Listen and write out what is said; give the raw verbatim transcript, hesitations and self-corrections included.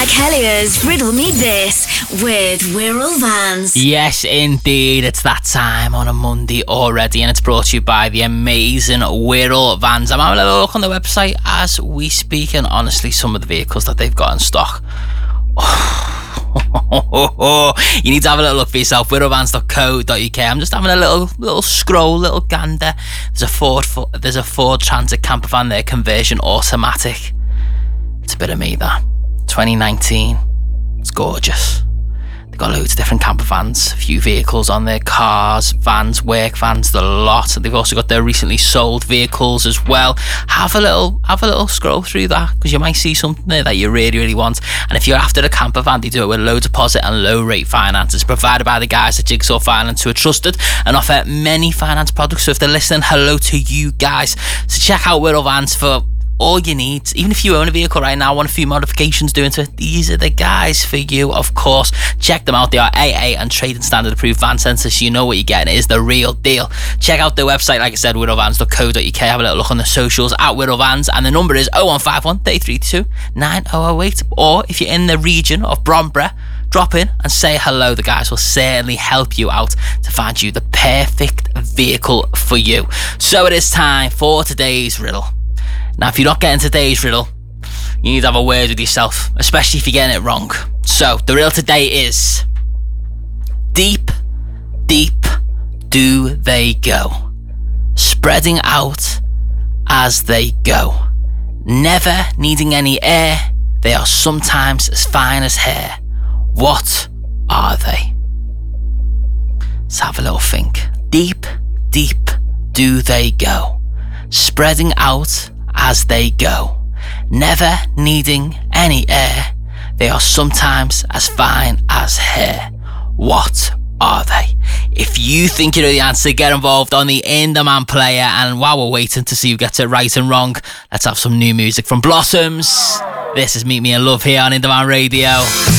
Jack Hellier's Riddle Me This with Wirral Vans. Yes, indeed. It's that time on a Monday already, and it's brought to you by the amazing Wirral Vans. I'm having a little look on the website as we speak, and honestly, some of the vehicles that they've got in stock. You need to have a little look for yourself. wirral vans dot co dot uk. I'm just having a little little scroll, little gander. There's a Ford, there's a Ford Transit camper van there, conversion automatic. It's a bit of me, that. twenty nineteen. It's gorgeous. They've got loads of different camper vans, a few vehicles on there, cars, vans, work vans, the lot. And they've also got their recently sold vehicles as well. Have a little, have a little scroll through that, because you might see something there that you really, really want. And if you're after a camper van, they do it with low deposit and low rate finances provided by the guys at Jigsaw Finance, who are trusted and offer many finance products. So if they're listening, hello to you guys. So check out Wirral Vans for all you need. Even if you own a vehicle right now, want a few modifications doing to it, these are the guys for you, of course. Check them out. They are A A and trading standard approved van centres, so you know what you're getting. It is the real deal. Check out their website, like I said, wirral vans dot co dot uk. Have a little look on the socials at Wirral Vans, and the number is oh one five one, three three two, nine oh oh eight. Or if you're in the region of Bromborough, drop in and say hello. The guys will certainly help you out to find you the perfect vehicle for you. So it is time for today's riddle. Now, if you're not getting today's riddle, you need to have a word with yourself, especially if you're getting it wrong. So, the riddle today is: deep, deep do they go, spreading out as they go, never needing any air, they are sometimes as fine as hair. What are they? Let's have a little think. Deep, deep do they go, spreading out as they go, never needing any air, they are sometimes as fine as hair. What are they? If you think you know the answer, get involved on the In The Man player. And while we're waiting to see who gets it right and wrong, let's have some new music from Blossoms. This is Meet Me in Love here on In The Man Radio.